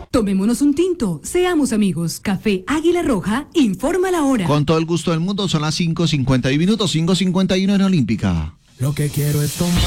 Tomémonos un tinto, seamos amigos. Café Águila Roja, informa la hora. Con todo el gusto del mundo, son las 5:51, 5:51 en Olímpica. Lo que quiero es tomar.